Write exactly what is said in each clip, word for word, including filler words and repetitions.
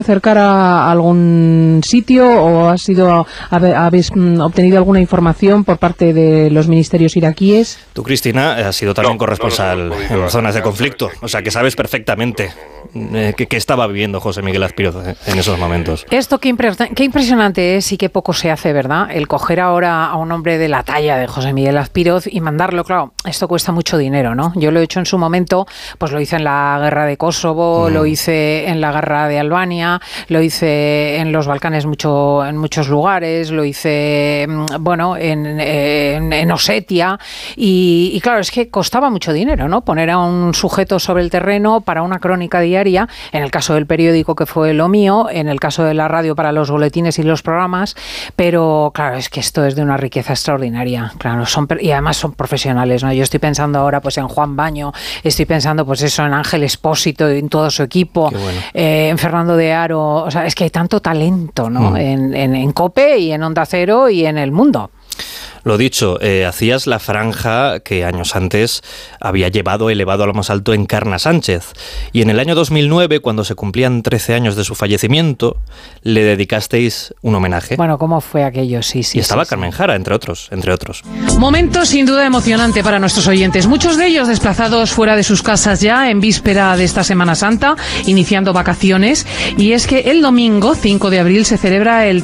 acercar a algún sitio o ha sido, habéis obtenido alguna información por parte de los ministerios iraquíes? Tú, Cristina, has sido también no, corresponsal no, no, no, en zonas de conflicto, o sea que sabes perfectamente eh, qué estaba viviendo José Miguel Azpiroz en esos momentos. Esto qué, impre- qué impresionante es y qué poco se hace, ¿verdad? El coger ahora a un hombre de la talla de José Miguel Azpiroz y mandarlo, claro, esto cuesta mucho dinero, ¿no? Yo lo he hecho en su momento, pues lo hice en la guerra de Kosovo, mm. lo hice en la guerra de Albania, lo hice en los Balcanes mucho, en muchos lugares, lo hice, bueno, en, en, en Osetia y, y claro, es que costaba mucho dinero, ¿no? Poner a un sujeto sobre el terreno para una crónica diaria, en el caso del periódico que fue lo mío, en el caso de la radio para los boletines y los programas, pero claro, es que esto es de una riqueza extraordinaria, claro, son, y además son profesionales, ¿no? Yo estoy pensando ahora pues en Juan Baño, estoy pensando pues eso, en Ángel Expósito y en todo su equipo, bueno. eh, en Fernando de Aro. O sea, es que hay tanto talento, ¿no? Mm. En, en, en COPE y en Onda Cero y en El Mundo. Lo dicho, eh, hacías la franja que años antes había llevado elevado a lo más alto Encarna Sánchez. Y en el año dos mil nueve, cuando se cumplían trece años de su fallecimiento, le dedicasteis un homenaje. Bueno, ¿cómo fue aquello? Sí, sí. Y estaba sí, Carmen sí. Jara, entre otros, entre otros. Momento sin duda emocionante para nuestros oyentes. Muchos de ellos desplazados fuera de sus casas ya en víspera de esta Semana Santa, iniciando vacaciones. Y es que el domingo, cinco de abril, se celebra el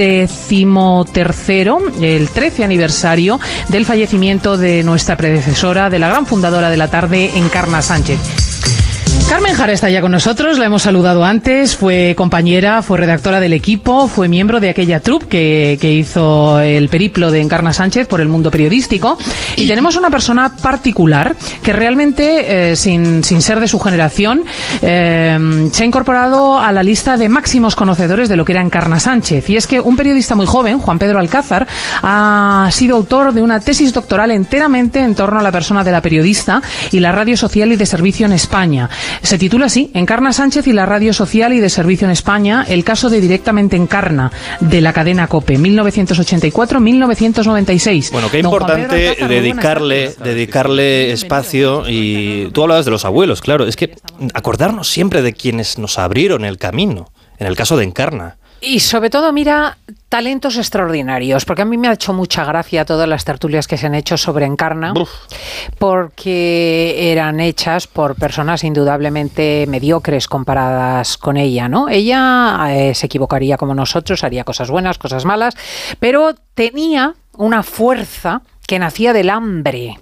decimotercero, el trece aniversario del fallecimiento de nuestra predecesora, de la gran fundadora de la tarde, Encarna Sánchez. Carmen Jara está ya con nosotros, la hemos saludado antes, fue compañera, fue redactora del Equipo, fue miembro de aquella troupe que, que hizo el periplo de Encarna Sánchez por el mundo periodístico, y tenemos una persona particular que realmente, eh, sin, sin ser de su generación, eh, se ha incorporado a la lista de máximos conocedores de lo que era Encarna Sánchez, y es que un periodista muy joven, Juan Pedro Alcázar, ha sido autor de una tesis doctoral enteramente en torno a la persona de la periodista y la radio social y de servicio en España. Se titula así, Encarna Sánchez y la radio social y de servicio en España, el caso de Directamente Encarna, de la cadena COPE, mil novecientos ochenta y cuatro a mil novecientos noventa y seis. Bueno, qué importante Alcázar, dedicarle, dedicarle espacio, y tú hablabas de los abuelos, claro, es que acordarnos siempre de quienes nos abrieron el camino, en el caso de Encarna. Y sobre todo, mira, talentos extraordinarios, porque a mí me ha hecho mucha gracia todas las tertulias que se han hecho sobre Encarna, Uf. porque eran hechas por personas indudablemente mediocres comparadas con ella, ¿no? Ella eh, se equivocaría como nosotros, haría cosas buenas, cosas malas, pero tenía una fuerza que nacía del hambre.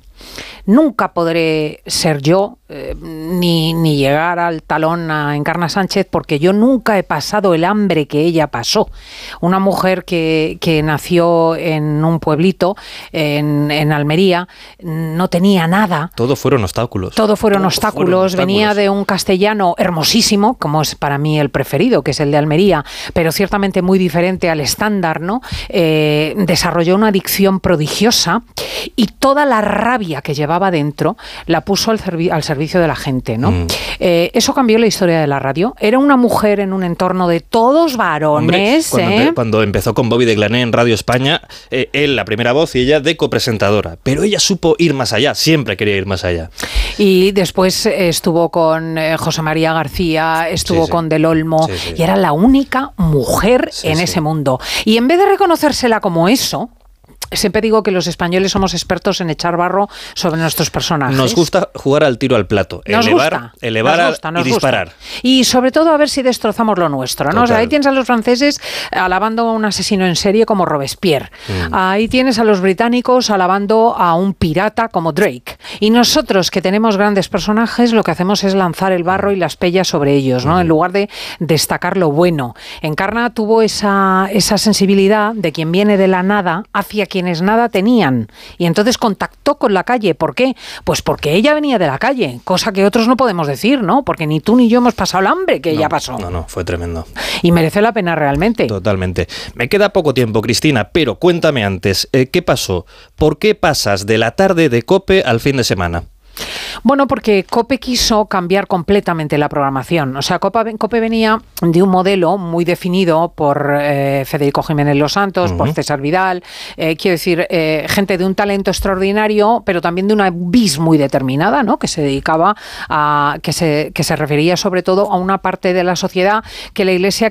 Nunca podré ser yo, eh, ni, ni llegar al talón a Encarna Sánchez, porque yo nunca he pasado el hambre que ella pasó. Una mujer que, que nació en un pueblito, en, en Almería, no tenía nada. Todo fueron obstáculos. Todo fueron, Todo obstáculos. fueron obstáculos. Venía de un castellano hermosísimo, como es para mí el preferido, que es el de Almería, pero ciertamente muy diferente al estándar, ¿no? Eh, desarrolló una dicción prodigiosa y toda la rabia que llevaba dentro la puso al, servi- al servicio de la gente, ¿no? Mm. Eh, eso cambió la historia de la radio. Era una mujer en un entorno de todos varones. Hombre, cuando, ¿eh? empe- cuando empezó con Bobby de Glané en Radio España, eh, él la primera voz y ella de copresentadora. Pero ella supo ir más allá, siempre quería ir más allá. Y después eh, estuvo con eh, José María García, estuvo sí, sí. con Del Olmo, sí, sí. y era la única mujer sí, en sí. ese mundo. Y en vez de reconocérsela como eso, siempre digo que los españoles somos expertos en echar barro sobre nuestros personajes. Nos gusta jugar al tiro al plato, nos elevar, gusta, elevar nos gusta, nos y disparar. Gusta. Y sobre todo a ver si destrozamos lo nuestro, ¿no? O sea, ahí tienes a los franceses alabando a un asesino en serie como Robespierre. Mm. Ahí tienes a los británicos alabando a un pirata como Drake. Y nosotros, que tenemos grandes personajes, lo que hacemos es lanzar el barro y las pellas sobre ellos, ¿no? Mm. En lugar de destacar lo bueno. Encarna tuvo esa, esa sensibilidad de quien viene de la nada hacia quienes nada tenían, y entonces contactó con la calle. ¿Por qué? Pues porque ella venía de la calle, cosa que otros no podemos decir, ¿no? Porque ni tú ni yo hemos pasado el hambre que no, ella pasó. No, no, fue tremendo. Y merece la pena realmente. Totalmente. Me queda poco tiempo, Cristina, pero cuéntame antes, eh, ¿qué pasó? ¿Por qué pasas de la tarde de COPE al fin de semana? Bueno, porque COPE quiso cambiar completamente la programación. O sea, COPE, COPE venía de un modelo muy definido por eh, Federico Jiménez Los Santos, uh-huh. por César Vidal, eh, quiero decir, eh, gente de un talento extraordinario, pero también de una vis muy determinada, ¿no? Que se dedicaba a, que se, que se refería sobre todo a una parte de la sociedad que la Iglesia